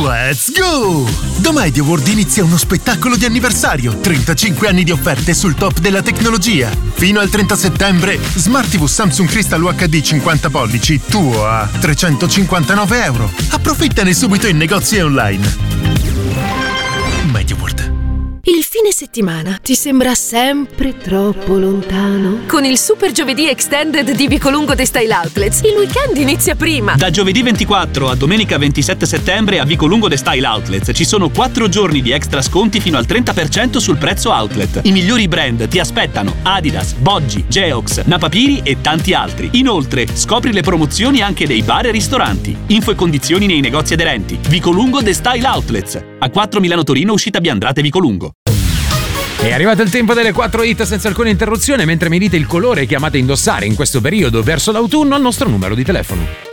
Let's go! Da Media World inizia uno spettacolo di anniversario, 35 anni di offerte sul top della tecnologia. Fino al 30 settembre, Smart TV Samsung Crystal UHD 50 pollici, tuo a €359. Approfittane subito in negozi e online. Media World. Il fine settimana ti sembra sempre troppo lontano? Con il Super Giovedì Extended di Vicolungo The Style Outlets, il weekend inizia prima. Da giovedì 24 a domenica 27 settembre a Vicolungo The Style Outlets ci sono 4 giorni di extra sconti fino al 30% sul prezzo outlet. I migliori brand ti aspettano: Adidas, Boggi, Geox, Napapiri e tanti altri. Inoltre, scopri le promozioni anche dei bar e ristoranti. Info e condizioni nei negozi aderenti. Vicolungo The Style Outlets. A 4 Milano Torino, uscita Biandrate Vicolungo. È arrivato il tempo delle 4 hit senza alcuna interruzione. Mentre mi dite il colore che amate indossare in questo periodo verso l'autunno al nostro numero di telefono.